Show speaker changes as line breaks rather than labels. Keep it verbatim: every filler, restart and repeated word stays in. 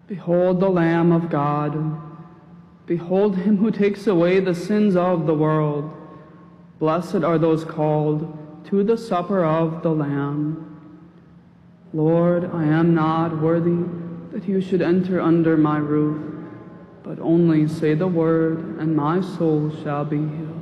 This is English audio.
Behold the Lamb of God. Behold him who takes away the sins of the world. Blessed are those called to the supper of the Lamb. Lord, I am not worthy that you should enter under my roof, but only say the word, and my soul shall be healed.